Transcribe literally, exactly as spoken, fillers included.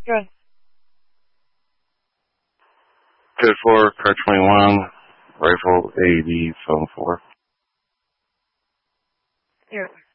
Good. Good for car twenty-one, rifle A D seven four. Here.